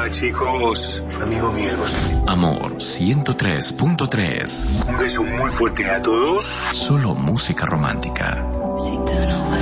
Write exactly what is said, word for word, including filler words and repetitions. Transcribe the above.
Hola, chicos. Amigo Miguel Bosé. Amor ciento tres punto tres. Un beso muy fuerte a todos. Solo música romántica. Si tú no